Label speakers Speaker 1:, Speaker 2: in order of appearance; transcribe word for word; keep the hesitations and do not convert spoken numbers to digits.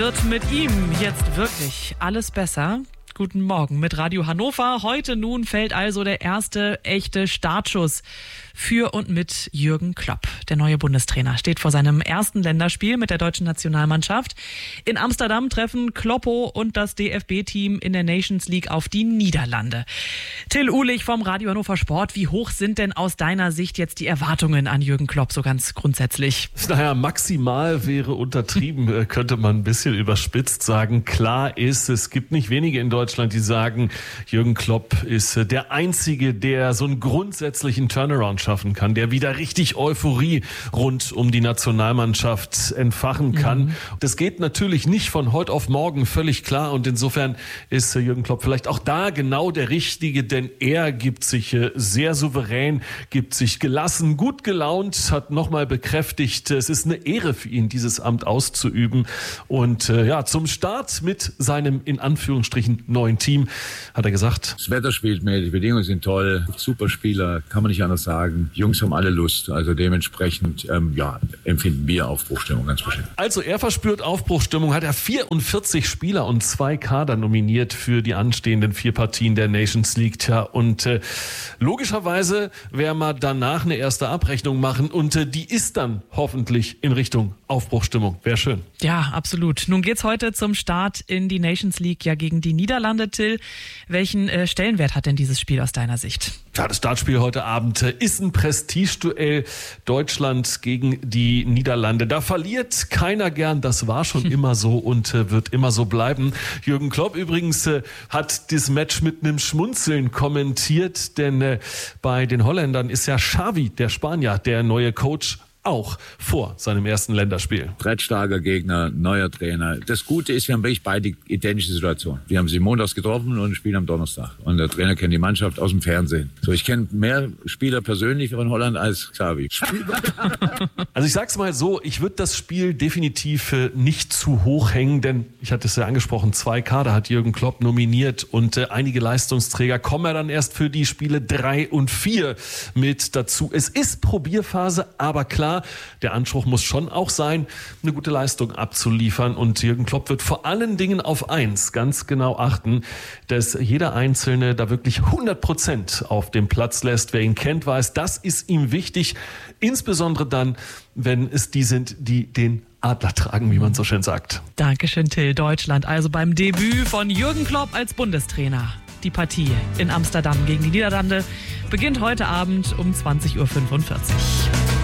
Speaker 1: Wird mit ihm jetzt wirklich alles besser? Guten Morgen mit Radio Hannover. Heute nun fällt also der erste echte Startschuss für und mit Jürgen Klopp. Der neue Bundestrainer steht vor seinem ersten Länderspiel mit der deutschen Nationalmannschaft. In Amsterdam treffen Kloppo und das D F B-Team in der Nations League auf die Niederlande. Till Uhlich vom Radio Hannover Sport. Wie hoch sind denn aus deiner Sicht jetzt die Erwartungen an Jürgen Klopp so ganz grundsätzlich?
Speaker 2: Naja, maximal wäre untertrieben, könnte man ein bisschen überspitzt sagen. Klar ist, es gibt nicht wenige in Deutschland, die sagen, Jürgen Klopp ist der Einzige, der so einen grundsätzlichen Turnaround schaffen kann, der wieder richtig Euphorie rund um die Nationalmannschaft entfachen kann. Mhm. Das geht natürlich nicht von heute auf morgen, völlig klar. Und insofern ist Jürgen Klopp vielleicht auch da genau der Richtige, denn er gibt sich sehr souverän, gibt sich gelassen, gut gelaunt, hat nochmal bekräftigt, es ist eine Ehre für ihn, dieses Amt auszuüben. Und äh, ja, zum Start mit seinem in Anführungsstrichen neuen Team hat er gesagt:
Speaker 3: Das Wetter spielt mit, die Bedingungen sind toll, super Spieler, kann man nicht anders sagen. Jungs haben alle Lust, also dementsprechend ähm, ja, empfinden wir Aufbruchstimmung ganz bestimmt.
Speaker 2: Also er verspürt Aufbruchstimmung, hat er vierundvierzig Spieler und zwei Kader nominiert für die anstehenden vier Partien der Nations League. Tja, und äh, logischerweise werden wir danach eine erste Abrechnung machen und äh, die ist dann hoffentlich in Richtung Aufbruchstimmung. Wäre schön.
Speaker 1: Ja, absolut. Nun geht's heute zum Start in die Nations League ja gegen die Niederlande, Till. Welchen äh, Stellenwert hat denn dieses Spiel aus deiner Sicht?
Speaker 2: Ja, das Startspiel heute Abend äh, ist ein Prestigeduell. Deutschland gegen die Niederlande. Da verliert keiner gern. Das war schon hm. immer so und äh, wird immer so bleiben. Jürgen Klopp übrigens äh, hat das Match mit einem Schmunzeln kommentiert, denn äh, bei den Holländern ist ja Xavi, der Spanier, der neue Coach, auch vor seinem ersten Länderspiel.
Speaker 3: Drettstarker Gegner, neuer Trainer. Das Gute ist, wir haben wirklich beide identische Situationen. Wir haben sie montags getroffen und spielen am Donnerstag. Und der Trainer kennt die Mannschaft aus dem Fernsehen. So, ich kenne mehr Spieler persönlich von Holland als Xavi.
Speaker 2: Also ich sag's mal so, ich würde das Spiel definitiv nicht zu hoch hängen, denn ich hatte es ja angesprochen, zwei Kader hat Jürgen Klopp nominiert und äh, einige Leistungsträger kommen ja dann erst für die Spiele drei und vier mit dazu. Es ist Probierphase, aber klar, der Anspruch muss schon auch sein, eine gute Leistung abzuliefern. Und Jürgen Klopp wird vor allen Dingen auf eins ganz genau achten, dass jeder Einzelne da wirklich hundert Prozent auf dem Platz lässt. Wer ihn kennt, weiß, das ist ihm wichtig. Insbesondere dann, wenn es die sind, die den Adler tragen, wie man so schön sagt.
Speaker 1: Dankeschön, Till. Deutschland also beim Debüt von Jürgen Klopp als Bundestrainer. Die Partie in Amsterdam gegen die Niederlande beginnt heute Abend um zwanzig Uhr fünfundvierzig.